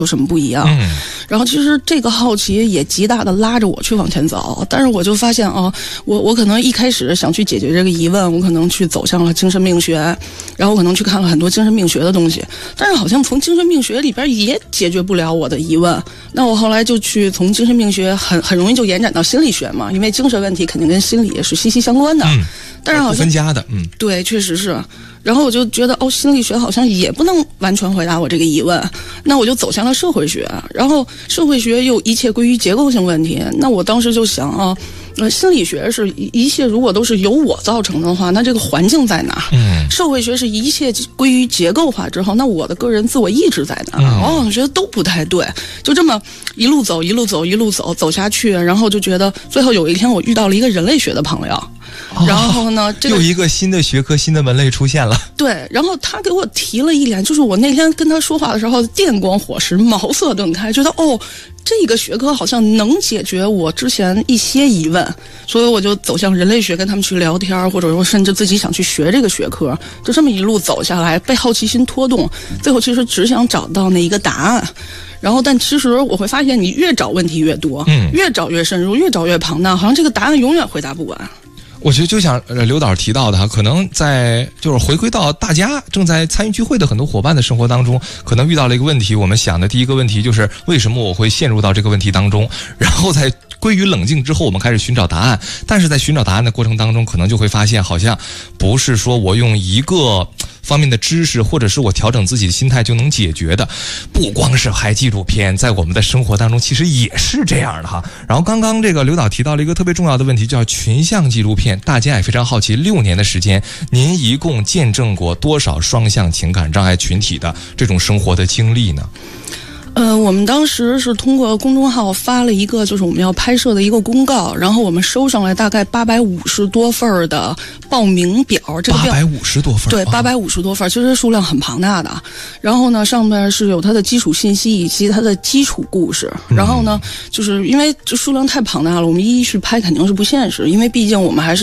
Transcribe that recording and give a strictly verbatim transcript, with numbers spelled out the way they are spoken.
有什么不一样？嗯，然后其实这个好奇也极大的拉着我去往前走，但是我就发现啊，我我可能一开始想去解决这个疑问，我可能去走向了精神病学，然后可能去看了很多精神病学的东西，但是好像从精神病学里边也解决不了我的疑问。那我后来就去从精神病学很很容易就延展到心理学嘛，因为精神问题肯定跟心理也是息息相关的。嗯，但是好像不分家的。嗯， 对，确实是。然后我就觉得哦，心理学好像也不能完全回答我这个疑问，那我就走向了社会学。然后社会学又一切归于结构性问题，那我当时就想啊，呃，心理学是一切如果都是由我造成的话，那这个环境在哪？嗯，社会学是一切归于结构化之后，那我的个人自我意志在哪？嗯、哦，我觉得都不太对，就这么一路走，一路走，一路走走下去，然后就觉得最后有一天我遇到了一个人类学的朋友。 哦、 然后呢，这个又一个新的学科、新的门类出现了。 对，然后他给我提了一点，就是我那天跟他说话的时候，电光火石、茅塞顿开，觉得哦，这个学科好像能解决我之前一些疑问，所以我就走向人类学，跟他们去聊天，或者说甚至自己想去学这个学科，就这么一路走下来，被好奇心拖动，最后其实只想找到那一个答案。然后，但其实我会发现，你越找问题越多，嗯，越找越深入，越找越庞大，好像这个答案永远回答不完。 我觉得就像刘导提到的哈，可能在就是回归到大家正在参与聚会的很多伙伴的生活当中，可能遇到了一个问题，我们想的第一个问题就是为什么我会陷入到这个问题当中，然后在归于冷静之后，我们开始寻找答案。但是在寻找答案的过程当中，可能就会发现好像不是说我用一个方面的知识，或者是我调整自己的心态就能解决的。不光是拍纪录片，在我们的生活当中其实也是这样的哈。然后刚刚这个刘导提到了一个特别重要的问题，叫群像纪录片。大家也非常好奇，六年的时间，您一共见证过多少双向情感障碍群体的这种生活的经历呢？ 呃，我们当时是通过公众号发了一个就是我们要拍摄的一个公告，然后我们收上来大概八百五十多份的报名表，这个八百五十多份， 对，八百五十多份，其实数量很庞大的。然后呢，上面是有它的基础信息以及它的基础故事。然后呢，就是因为这数量太庞大了，我们一一去拍肯定是不现实，因为毕竟我们还是